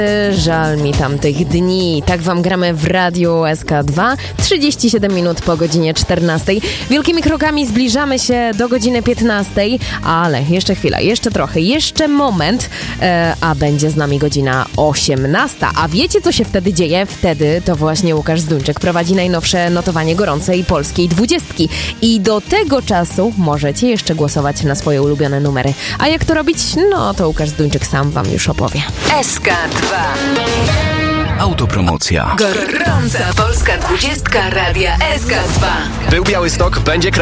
Żal mi tamtych dni. Tak wam gramy w Radiu SK2. 37 minut po godzinie 14. Wielkimi krokami zbliżamy się do godziny 15, ale jeszcze chwila, jeszcze trochę, jeszcze moment, a będzie z nami godzina 18. A wiecie, co się wtedy dzieje? Wtedy to właśnie Łukasz Zduńczyk prowadzi najnowsze notowanie gorącej polskiej 20. I do tego czasu możecie jeszcze głosować na swoje ulubione numery. A jak to robić? No to Łukasz Zduńczyk sam wam już opowie. SK2. Autopromocja. Gorąca polska 20 Radia SK2. Był Białystok, będzie